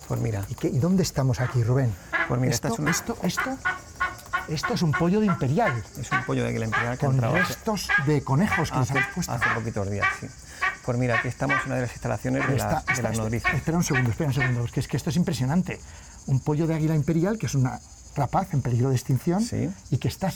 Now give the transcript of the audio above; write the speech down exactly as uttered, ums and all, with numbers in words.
Pues mira. ¿Y, qué, ¿Y dónde estamos aquí, Rubén? Pues mira, esto, esta es una... esto, esto, esto es un pollo de imperial. Es un pollo de águila imperial que con entraba restos de conejos que hace, les habéis puesto. hace poquitos días, sí. Pues mira, aquí estamos en una de las instalaciones de, Está, la, está, de las está, nodrizas. Espera un segundo, espera un segundo, porque es que esto es impresionante. Un pollo de águila imperial, que es una rapaz en peligro de extinción, Sí. y que está